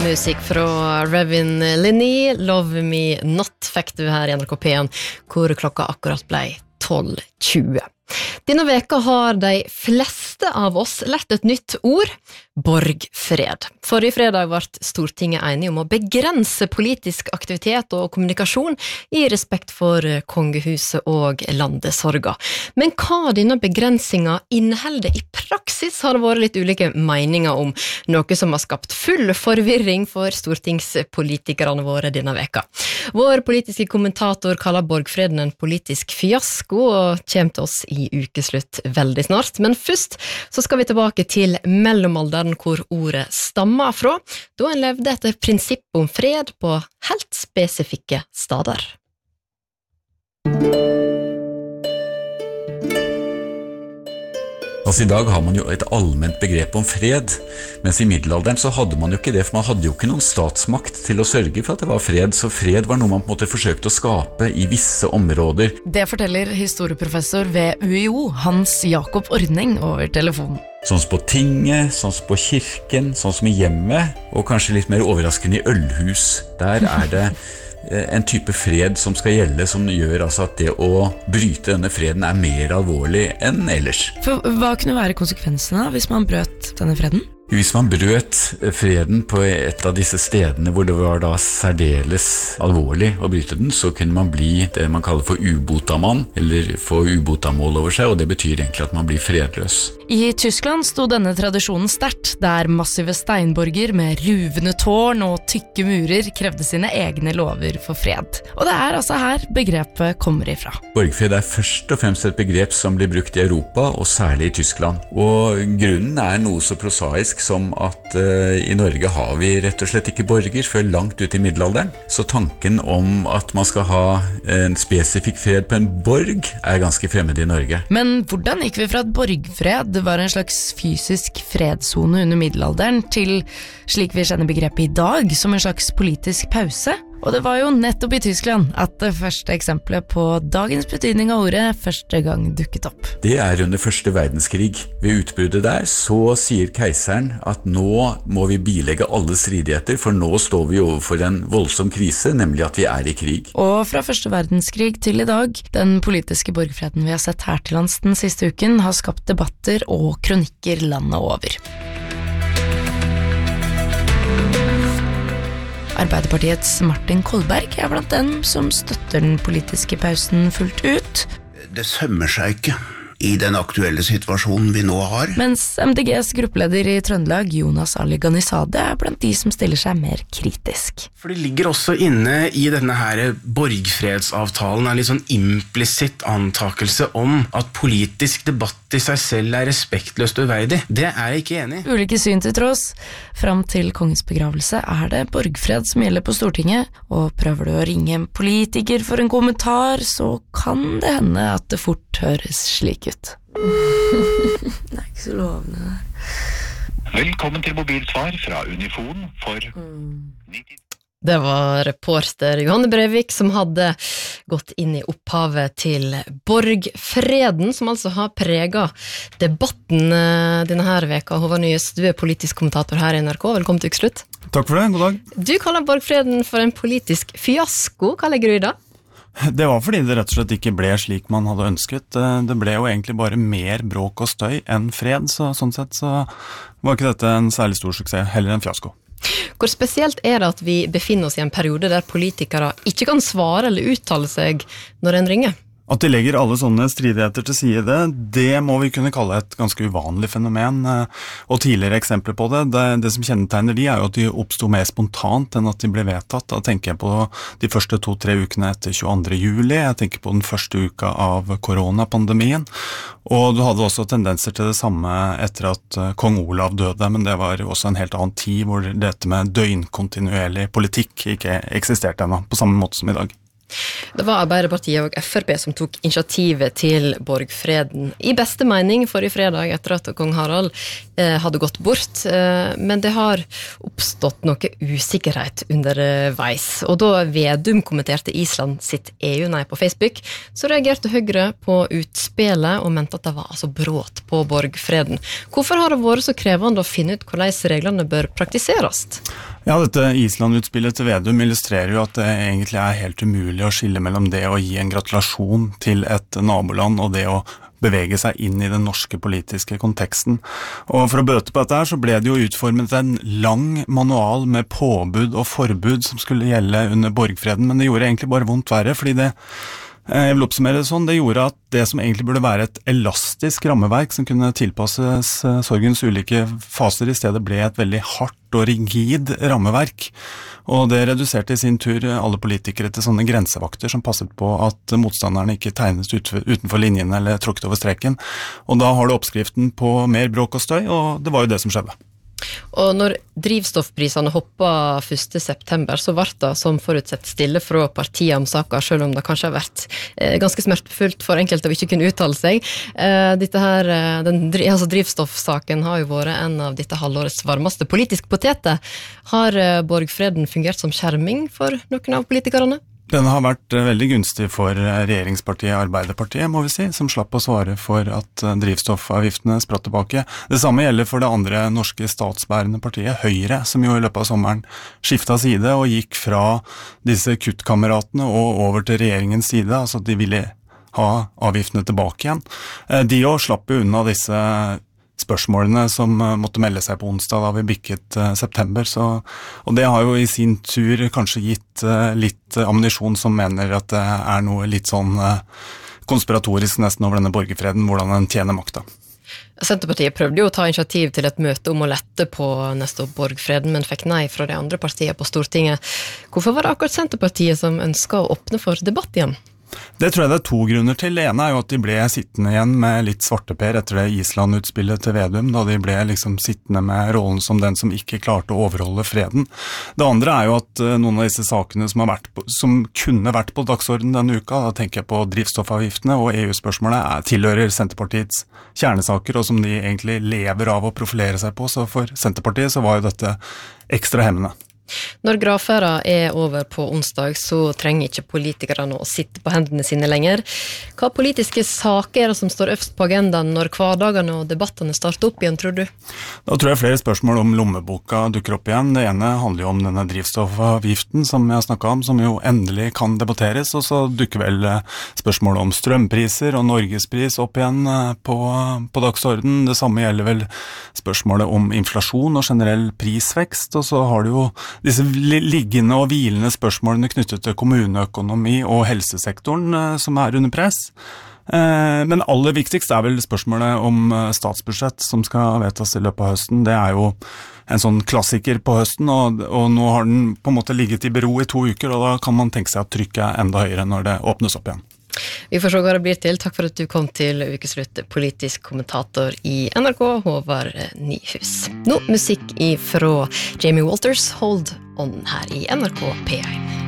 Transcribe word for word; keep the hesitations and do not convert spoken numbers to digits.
Musikk fra Revin Linney, Love Me Not, fikk du her i N R K P en, hvor klokka akkurat ble tolv tjue. Denne veka har de fleste av oss lært et nytt ord, borgfred. Forrige fredag ble Stortinget enige om å begrense politisk aktivitet og kommunikasjon i respekt for kongehuset og landesorga. Men hva denne begrensinga inneholder i praksis har det vært litt ulike meninger om, noe som har skapt full forvirring for stortingspolitikerne våre denne veka. Vår politiske kommentator kaller borgfreden en politisk fiasko og kommer til oss i ukeslutt veldig snart. Men først så skal vi tilbake til mellomalderen hvor ordet stammer fra, da en levde etter prinsipp om fred på helt spesifikke stader. Altså I dag har man jo et allment begrep om fred, mens i middelalderen så hadde man jo ikke det, for man hadde jo ikke noen statsmakt til å sørge for at det var fred, så fred var noe man på en måte forsøkte å skape i visse områder. Det forteller historieprofessor ved U I O, Hans Jakob Ordning, over telefonen. Sånn som på tinget, sånn som på kirken, sånn som i hjemmet, og kanskje litt mer overraskende i ølhus. Der er det en type fred som skal gjelde, som gjør altså at det å bryte denne freden er mer alvorlig enn ellers. For hva kunne være konsekvensene hvis man brøt denne freden? Hvis man brøt freden på et av disse stedene hvor det var da særdeles alvorlig å bryte den, så kunne man bli det man kaller for ubotamann, eller få ubotamål over seg, og det betyr egentlig at man blir fredløs. I Tyskland sto denne tradisjonen sterkt, der massive steinborger med ruvende tårn og tykke murer krevde sine egne lover for fred. Og det er altså her begrepet kommer ifra. Borgfred er først og fremst et begrep som blir brukt i Europa, og særlig i Tyskland. Og grunnen er noe så prosaisk som at uh, i Norge har vi rett og slett ikke borger før langt ut i middelalderen. Så tanken om at man skal ha en spesifikk fred på en borg er ganske fremmed i Norge. Men hvordan gikk vi fra at borgfred var en slags fysisk fredszone under middelalderen til, slik vi kjenner begrepet i dag, som en slags politisk pause? Og det var jo nettopp i Tyskland at det første eksempelet på dagens betydning av ordet første gang dukket opp. Det er under første verdenskrig. Ved utbruddet der så sier keiseren at nå må vi bilegge alle stridigheter, for nå står vi overfor en voldsom krise, nemlig at vi er i krig. Og fra første verdenskrig til i dag, den politiske borgfreden vi har sett her til lands den siste uken, har skapt debatter og kronikker landet over. Arbeiderpartiets Martin Kolberg er blant dem som støtter den politiske pausen fullt ut. Det sømmer seg ikke i den aktuelle situasjonen vi nå har. Mens M D G's gruppeleder i Trøndelag, Jonas Ali Ghanizadeh, er blant de som stiller seg mer kritisk. For det ligger også inne i denne her borgfredsavtalen en litt sånn implisitt antakelse om at politisk debatt i seg selv er respektløst uverdig. Det er jeg ikke enig i. Ulike syn til tross, fram til kongens begravelse er det borgfred som gjelder på Stortinget, og prøver du å ringe en politiker for en kommentar, så kan det hende at det fort høres slik ut. Det er ikke så lovende der. Velkommen til mobilsvar fra Unifon for nitti. Det var reporter Johanne Breivik som hadde gått inn i opphavet til borgfreden, som altså har preget debatten denne her veka. Håvard Nyhus, du er politisk kommentator her i N R K. Velkommen til ukeslutt. Takk for det, god dag. Du kaller borgfreden for en politisk fiasko. Hva legger du i det? Det var fordi det rett og slett ikke ble slik man hadde ønsket. Det ble jo egentlig bare mer bråk og støy enn fred, så sånn sett så var ikke dette en særlig stor suksess, heller en fiasko. Hvor spesielt er det at vi befinner oss i en periode der politikere ikke kan svare eller uttale seg når en ringer? At de legger alle sånne stridigheter til side, det må vi kunne kalle et ganske uvanlig fenomen. Og tidligere eksempler på det, det, det som kjennetegner de er jo at de oppstod mer spontant enn at de ble vedtatt. Da tenker jeg på de første to-tre ukene etter tjueandre juli, jeg tenker på den første uka av koronapandemien. Og du hadde også tendenser til det samme etter at kong Olav døde, men det var også en helt annen tid hvor dette med døgnkontinuerlig politikk ikke eksisterte ennå, på samme måte som i dag. Det var Arbeiderpartiet og F R P som tok initiativet til borgfreden. I beste mening forrige fredag etter at kong Harald eh, hadde gått bort, eh, men det har oppstått noe usikkerhet underveis. Og da Vedum kommenterte Island sitt E U-nei på Facebook, så reagerte Høyre på utspillet og mente at det var altså bråt på borgfreden. Hvorfor har det vært så krevende å finne ut hvordan reglene bør praktiseres? Ja, dette Island-utspillet til Vedum illustrerer jo at det egentlig er helt umulig å skille mellom det å gi en gratulasjon til et naboland og det å bevege seg inn i den norske politiske konteksten. Og for å bøte på dette her, så ble det jo utformet en lang manual med påbud og forbud som skulle gjelde under borgfreden, men det gjorde egentlig bare vondt verre, fordi det, jeg vil oppsummere det sånn, det gjorde at det som egentlig burde være et elastisk rammeverk som kunne tilpasses sorgens ulike faser, i stedet ble et veldig hardt og rigid rammeverk. Og det reduserte i sin tur alle politikere til sånne grensevakter som passet på at motstanderne ikke tegnet utenfor linjene eller tråkket over streken. Og da har du oppskriften på mer bråk og støy, og det var jo det som skjedde. Og når drivstoffprisene hoppet første september, så ble det som forutsett stille fra partiet om saker, selv om det kanskje har vært eh, ganske smertefullt for enkelte å ikke kunne uttale seg. Eh, dette her, den, altså drivstoffsaken har jo vært en av dette halvårets varmeste politiske poteter. Har eh, borgfreden fungert som skjerming for noen av politikerne? Den har vært veldig gunstig for regjeringspartiet Arbeiderpartiet, må vi si, som slapp å svare for at drivstoffavgiftene spratt tilbake. Det samme gjelder for det andre norske statsbærende partiet, Høyre, som jo i løpet av sommeren skiftet side og gikk fra disse kuttkameratene og over til regjeringens side, altså at de ville ha avgiftene tilbake igjen. De også slapp jo unna disse spørsmålene som måtte melde seg på onsdag da vi bikket uh, september, så, og det har jo i sin tur kanskje gitt uh, litt uh, ammunisjon som mener at det er noe litt sånn uh, konspiratorisk nesten over denne borgerfreden, hvordan den tjener makta. Senterpartiet prøvde jo å ta initiativ til et møte om å lette på neste år borgfreden, men fikk nei fra de andre partiene på Stortinget. Hvorfor var det akkurat Senterpartiet som ønsket å åpne for debatt igjen? Det tror jeg det er to grunner til. Det ene er jo at de ble sittende igjen med litt svarteper etter det Island-utspillet til Vedum, da de ble liksom sittende med rollen som den som ikke klarte å overholde freden. Det andre er jo at noen av disse sakene som, har vært på, som kunne vært på dagsordenen denne uka, da tenker jeg på drivstoffavgiftene og E U-spørsmålet, er, tilhører Senterpartiets kjernesaker, og som de egentlig lever av å profilere seg på, så for Senterpartiet så var jo dette ekstra hemmende. Når gravferda er over på onsdag, så trenger ikke politikerne å sitte på hendene sine lenger. Hva politiske saker er det som står øverst på agendaen når hverdagene og debattene starter opp igjen, tror du? Da tror jeg flere spørsmål om lommeboka dukker opp igjen. Det ene handler jo om denne drivstoffavgiften som jeg snakket om, som jo endelig kan debatteres, og så dukker vel spørsmål om strømpriser og norgespris opp igjen på, på dagsorden. Det samme gjelder vel spørsmålet om inflasjon og generell prisvekst, og så har du jo disse liggende og hvilende spørsmålene knyttet til kommuneøkonomi og helsesektoren som er under press. Men aller viktigst er vel spørsmålet om statsbudsjett som skal vedtas i løpet av høsten. Det er jo en sånn klassiker på høsten, og, og nå har den på en måte ligget i bero i to uker, og da kan man tenke seg at trykket er enda høyere når det åpnes opp igjen. Vi får se hva det blir til. Takk for at du kom til Ukeslutt, politisk kommentator i N R K, Håvard Nyhus. Nå musikk fra Jamie Walters, Hold On her i N R K P én.